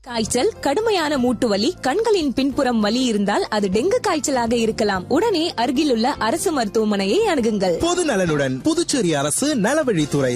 காய்ச்சல், கடுமையான மூட்டு வலி, கண்களின் பின்புறம் வலி இருந்தால் அது டெங்கு காய்ச்சலாக இருக்கலாம். உடனே அருகிலுள்ள அரசு மருத்துவமனையை அணுகுங்கள். பொது நலனுடன் புதுச்சேரி அரசு நலவழித்துறை.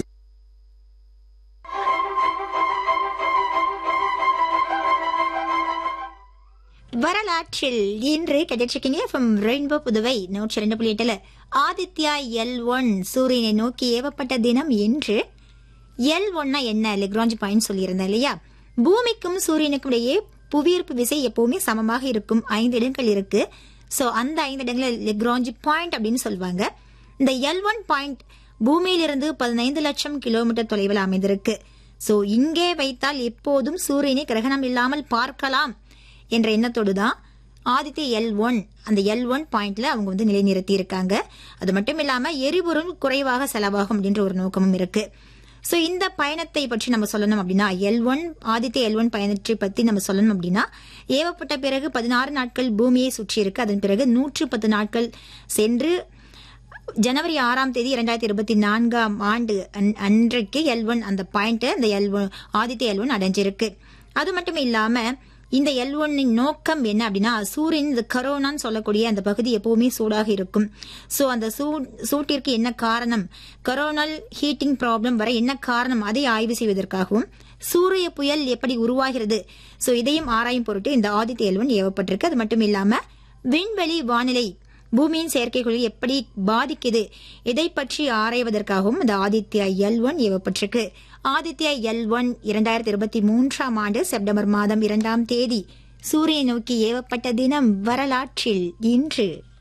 வரலாற்றில் இன்று கிடைச்சிருக்கீங்க from rainbow Puduvai 102.8 Aditya L1 சூரியனை நோக்கி ஏவப்பட்ட தினம் என்று. L1 என்ன, லெக்ராஞ்சி பாயிண்ட் சொல்லியிருந்தேன் இல்லையா? பூமிக்கும் சூரியனுக்கும் இடையே புவியீர்ப்பு விசை எப்பவுமே சமமாக இருக்கும் 5 இடங்கள் இருக்கு. சோ அந்த 5 இடங்களை லெக்ராஞ்சி பாயிண்ட் அப்படின்னு சொல்லுவாங்க. இந்த L1 பாயிண்ட் பூமியிலிருந்து 15 லட்சம் கிலோமீட்டர் தொலைவில் அமைந்திருக்கு. சோ இங்கே வைத்தால் எப்போதும் சூரியனை கிரகணம் இல்லாமல் பார்க்கலாம் என்ற எண்ணத்தோடு தான் ஆதித்ய L1 அந்த L1 பாயிண்ட்ல அவங்க வந்து நிலைநிறுத்தி இருக்காங்க. அது மட்டும் இல்லாம எரிபொருள் குறைவாக செலவாகும் அப்படின்ற ஒரு நோக்கமும் இருக்கு. சோ இந்த பயணத்தை பற்றி நம்ம சொல்லணும் அப்படின்னா ஆதித்ய L1 பயணத்தை பத்தி நம்ம சொல்லணும் அப்படின்னா ஏவப்பட்ட பிறகு 16 நாட்கள் பூமியை சுற்றி இருக்கு. அதன் பிறகு 110 நாட்கள் சென்று ஜனவரி 6ஆம் தேதி 2024ஆம் ஆண்டு அன்றைக்கு L1 அந்த பாயிண்ட் இந்த ஆதித்ய L1 அடைஞ்சிருக்கு. அது மட்டும் இல்லாம இந்த L1 நோக்கம் என்ன அப்படின்னா சூரியன் இந்த கரோனான்னு சொல்லக்கூடிய அந்த பகுதி எப்பவுமே சூடாக இருக்கும். சோ அந்த சூட்டிற்கு என்ன காரணம், கரோனல் ஹீட்டிங் ப்ராப்ளம் வர என்ன காரணம், அதை ஆய்வு செய்வதற்காகவும் சூரிய புயல் எப்படி உருவாகிறது சோ இதையும் ஆராயும் பொருட்டு இந்த ஆதித்ய L1 ஏவப்பட்டிருக்கு. அது மட்டும் இல்லாம விண்வெளி வானிலை பூமியின் செயற்கைகளில் எப்படி பாதிக்குது இதை பற்றி ஆராய்வதற்காகவும் இந்த ஆதித்யா L1 ஏவப்பட்டிருக்கு. ஆதித்யா L1 2023ஆம் ஆண்டு செப்டம்பர் மாதம் 2ஆம் தேதி சூரியனை நோக்கி ஏவப்பட்ட தினம் வரலாற்றில் இன்று.